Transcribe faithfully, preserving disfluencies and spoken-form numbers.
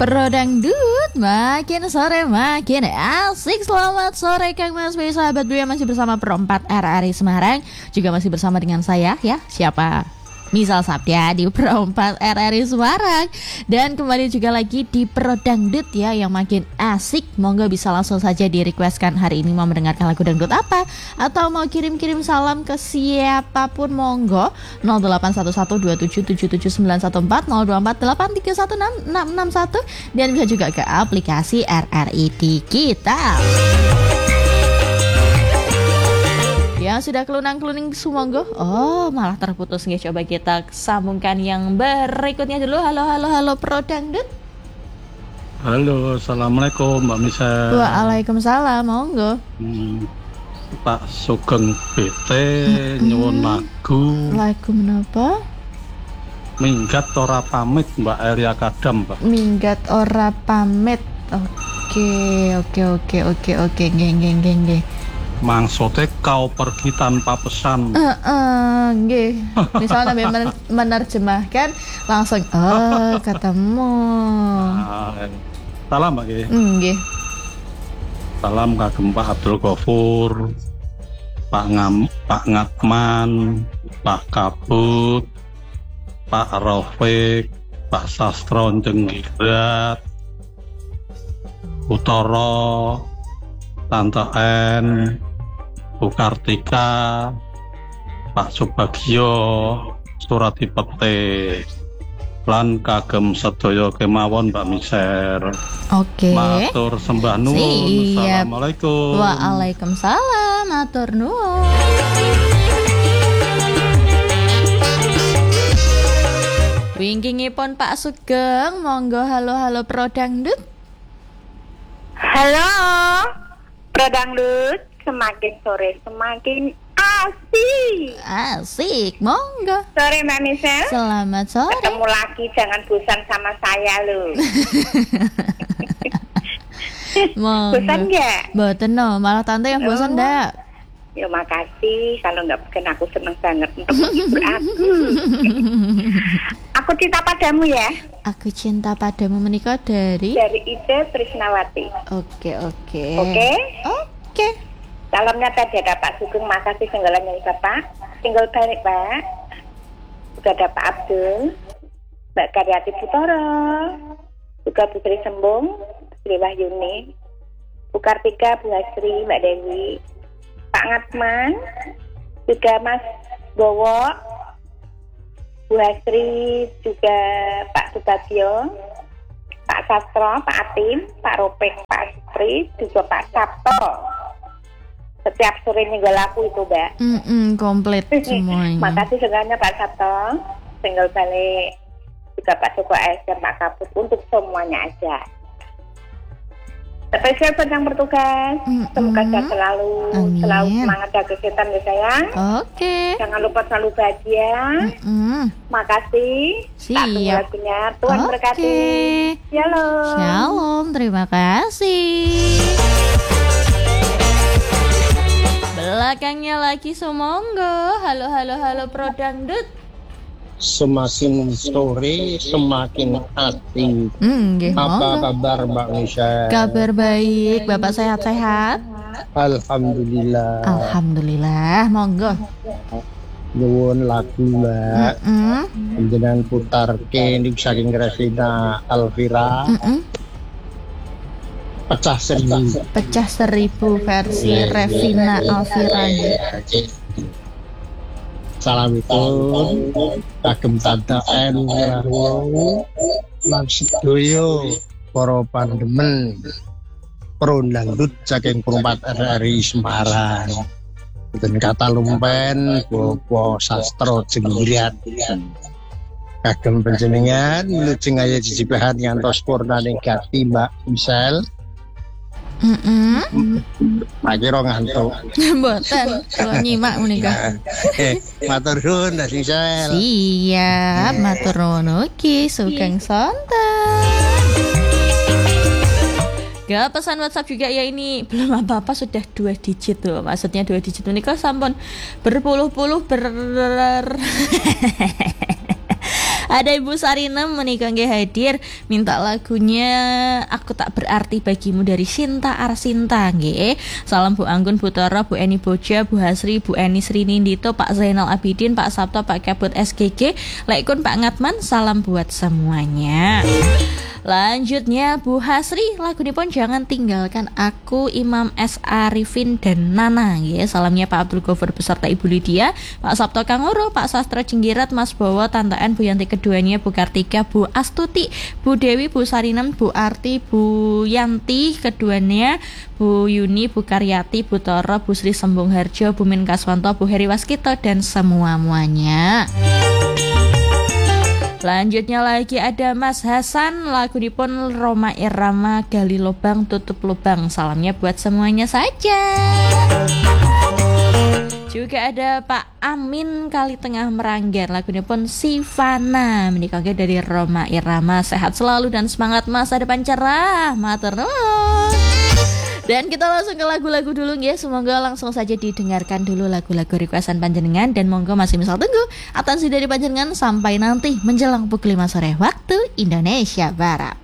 Pro Dangdut makin sore makin asik. Selamat sore Kang Mas B, sahabat Brio, masih bersama Pro empat R R I Semarang. Juga masih bersama dengan saya ya, siapa? Misal Sabda di Pro empat R R I Semarang. Dan kembali juga lagi di Pro Dangdut ya, yang makin asik. Monggo bisa langsung saja di requestkan hari ini mau mendengarkan lagu dangdut apa, atau mau kirim-kirim salam ke siapapun, monggo. Nol delapan satu satu dua tujuh tujuh tujuh sembilan satu empat, nol dua empat delapan tiga satu enam enam enam satu. Dan bisa juga ke aplikasi R R I Digital. Yang sudah kelunang-keluning sumonggo. Oh, malah terputus nih. Coba kita sambungkan yang berikutnya dulu. Halo, halo, halo Pro Dangdut. Halo, assalamualaikum Mbak Misal. Waalaikumsalam, monggo. Hmm, Pak Sugeng B T nyuwun lagu. Lagu menapa? Minggat ora pamit Mbak Eria Kadam, Pak. Minggat ora pamit. Oke, oke, oke, oke, oke, geng, geng, geng, geng. Maksudnya kau pergi tanpa pesan. Uh, uh, nggih. Misalnya sambil men- menerjemahkan langsung oh ketemu. Nah, salam Mbak Nggih. Nggih. Salam kagem Pak Abdul Ghafur, Pak Ngam, Pak Ngatman, Pak Kabut, Pak Rafiq, Pak Sastro Jenggirat, Utara, Tante N, Bu Kartika, Pak Subagio, Suratipete, lan kagem sedaya kemawon Mbak Miser. Oke. Matur sembah nuwun. Siap. Assalamualaikum. Waalaikumsalam. Matur nuwun. Wingkingipun Pak Sugeng, monggo. Halo, halo Pro Dangdut. Halo Pro Dangdut, semakin sore semakin asik. Asik, monggo. Sore Mbak Michelle. Selamat sore. Ketemu lagi, jangan bosan sama saya loh. Monggo. Bosan nggak? Boten no, malah tante yang bosan Oh. dak. Ya makasih, kalau nggak bikin aku seneng banget untuk menghibur aku. Aku cinta padamu ya. Aku cinta padamu menikah dari. Dari Ida Trisnawati. Oke, oke. Oke. Oke. Salamnya tadi ada Pak Sugeng, makasih singgalannya Bapak. Tinggal balik Pak. Juga ada Pak Abdul, Mbak Karyati Putoro, juga Putri Sembung, Sri Wahyuni, Bu Kartika, Bu Hasri, Mbak Dewi, Pak Ngatman, juga Mas Bowo, Bu Hasri, juga Pak Subagio, Pak Sastro, Pak Atim, Pak Ropek, Pak Asri, juga Pak Sabto. Setiap sore minggu laku itu Mbak. Mm-mm, komplit semuanya. Makasih segalanya Pak Sabto, tinggal balik, juga Pak Joko S dan Pak Kabut, untuk semuanya aja. Spesial buat yang bertugas, Mm-mm. semoga sehat selalu, Amin. selalu semangat jaga kesehatan ya sayang. Oke. Jangan lupa selalu bahagia. Mm-mm. Makasih. Tak tunggu Siap. lagunya. Tuhan Oke. berkati. Shalom. Shalom, terima kasih. Belakangnya lagi sumonggo. Halo, halo, halo Pro Dangdut. Semakin sore semakin asik. Hmm, nggih, Apa monggo. kabar Mbak Michelle? Kabar baik, Bapak sehat-sehat? Alhamdulillah. Alhamdulillah, monggo. Nyuwun lagu Mbak. Mm-mm. Jenengan putarke niku saking Resina Alvira. Mm-mm. Pecah seribu. Pecah seribu versi Revina Alvira. Salam itu kagem Tante N Rahwono lan sedoyo para pandemen Pro Dangdut saking Perumpat R R I Semarang. Dan kata lumpen Bopo Sastro Jenggirat. Kagem panjenengan lujeng aya jijibhan ngantos purnaning gati Mbak Michelle. Mm-mm. Pak kira ngantuk. Mboten, kula nyimak menika. Eh, matur nuwun Mbak Michelle. Siap, matur nuwun ugi Sugeng Sonten. Gak pesan WhatsApp juga ya, ini belum apa-apa sudah dua digit loh. Maksudnya dua digit menikah sampun berpuluh-puluh ber Ada Ibu Sarinem menikah nggih hadir minta lagunya Aku Tak Berarti Bagimu dari Sinta Arsinta nggih. Salam Bu Anggun, Bu Toro, Bu Eni Boja, Bu Hasri, Bu Eni Srinindito, Pak Zainal Abidin, Pak Sabto, Pak Kabut S G G, Laikun Pak Ngatman, salam buat semuanya. Lanjutnya Bu Hasri, lagu pun Jangan Tinggalkan Aku, Imam S. Arifin dan Nana ya. Salamnya Pak Abdul Ghaffar beserta Ibu Lydia, Pak Sabto Kangoro, Pak Sastra Jenggirat, Mas Bowo, Tante N, Bu Yanti keduanya, Bu Kartika, Bu Astuti, Bu Dewi, Bu Sarinem, Bu Arti, Bu Yanti keduanya, Bu Yuni, Bu Karyati, Bu Toro, Bu Sri Sembung Harjo, Bu Min Kaswanto, Bu Heri Waskito dan semua-muanya. Selanjutnya lagi ada Mas Hasan, lagu dipun Roma Irama Gali Lubang Tutup Lubang. Salamnya buat semuanya saja. Juga ada Pak Amin Kali Tengah Meranggen, lagu dipun Sivana menikahnya dari Roma Irama. Sehat selalu dan semangat masa depan cerah. Matur nuwun. Dan kita langsung ke lagu-lagu dulu ya. Semoga langsung saja didengarkan dulu lagu-lagu requestan panjenengan. Dan monggo masih misal tunggu atensi dari panjenengan sampai nanti menjelang pukul lima sore waktu Indonesia Barat.